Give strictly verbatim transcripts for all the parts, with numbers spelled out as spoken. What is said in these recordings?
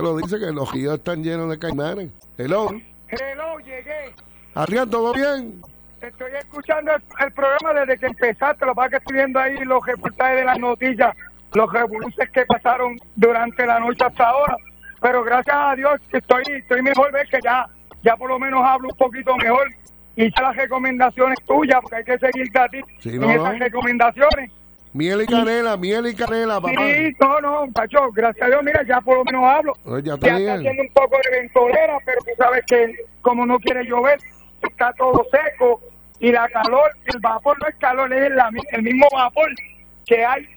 lo dice que los ríos están llenos de caimanes. Hello. Hello, llegué. Adrián, ¿todo bien? Estoy escuchando el, el programa desde que empezaste. Lo que pasa es que estoy viendo ahí los reportajes de las noticias, los revoluciones que pasaron durante la noche hasta ahora. Pero gracias a Dios que estoy, estoy mejor, ves que ya, ya por lo menos hablo un poquito mejor. Hice las recomendaciones tuyas, porque hay que seguirte a ti Sí, en no, esas no. recomendaciones. Miel y canela, miel y canela, papá. Sí, no, no, Pacho, gracias a Dios, mira, ya por lo menos hablo. Oye, ya Ya está está bien. haciendo un poco de ventolera, pero tú sabes que como no quiere llover, está todo seco y la calor, el vapor no es calor, es la, el mismo vapor que hay.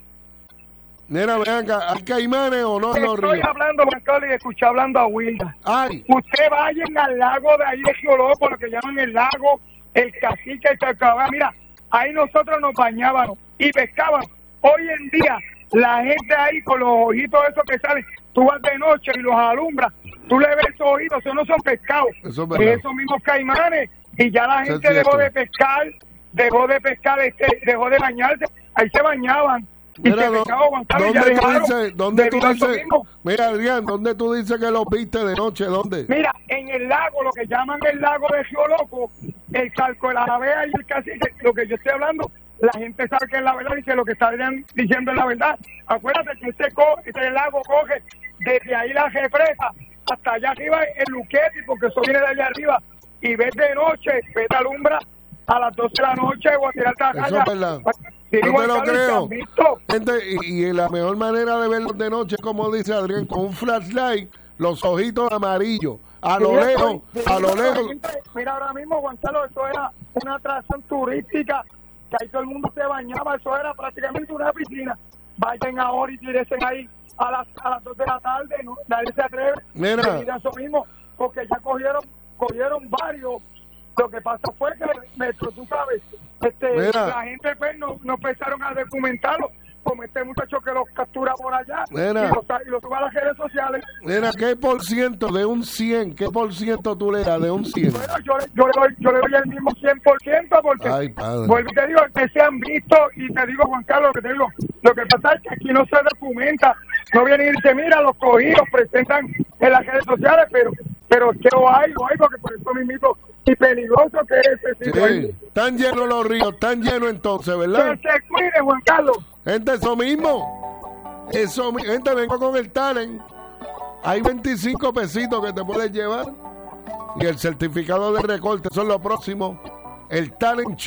Nena, vean, ¿hay caimanes o no en los Estoy ríos? hablando, Juan Carlos, y escuché hablando a Wilda. Ay, Usted vayan al lago de ahí de Geolópolis, lo que llaman el lago, el Cacique, el Chacabá. Mira, ahí nosotros nos bañábamos y pescábamos. Hoy en día, la gente ahí con los ojitos esos que salen, tú vas de noche y los alumbras, tú le ves esos ojitos, esos no son pescados, Eso es verdad. esos mismos caimanes, y ya la Eso es gente dejó cierto. de pescar, dejó de pescar, este, dejó de bañarse, ahí se bañaban. Y mira, se no- pescaba, Juan Carlos, y ya ¿dónde tú dejaron dices, dónde tú debido a eso dices, mismo. mira, Adrián, ¿dónde tú dices que los viste de noche? ¿Dónde? Mira, en el lago, lo que llaman el lago de Geoloco, el Charco de la Aravea y el Cacique, lo que yo estoy hablando, la gente sabe que es la verdad y que lo que están diciendo es la verdad. Acuérdate que ese, co ese lago coge desde ahí la represa hasta allá arriba el Luquetti, porque eso viene de allá arriba, y ves de noche, ves la alumbra a las doce de la noche o a tirar la Eso calle. es verdad. Sí, Yo Juan te lo Carlos, ¿te creo. has visto? Gente, y, y la mejor manera de verlos de noche, como dice Adrián, con un flashlight, los ojitos amarillos, a lo Sí, lejos, sí, a lo sí, lejos. Mira, ahora mismo, Gonzalo, eso era una atracción turística, que ahí todo el mundo se bañaba, eso era prácticamente una piscina. Vayan ahora y tírense ahí a las, a las dos de la tarde, ¿no? Nadie se atreve Mira. a ir a eso mismo, porque ya cogieron, cogieron varios. Lo que pasó fue que, Metro, tú sabes, este, Mira. la gente pues no, no empezaron a documentarlo, como este muchacho que los captura por allá Mira. y los, y los sube a las redes sociales. Mira, ¿qué por ciento de un cien? ¿Qué por ciento tú le das de un cien? Bueno, yo, le- yo, le doy, yo le doy el mismo cien por ciento porque, Ay, padre. vuelvo y te digo, que se han visto, y te digo, Juan Carlos, que te digo, lo que pasa es que aquí no se documenta, no vienen y dicen, mira, los cogidos presentan en las redes sociales, pero pero que lo hay, lo hay, porque por eso mismo, y peligroso que es ese sitio ahí. Sí, están llenos los ríos, están llenos entonces, Que ¿verdad? se cuide, Juan Carlos. Gente, eso mismo. Eso, mi- gente, vengo con el talent. Hay veinticinco pesitos que te puedes llevar. Y el certificado de recorte, eso es lo próximo. El talent show.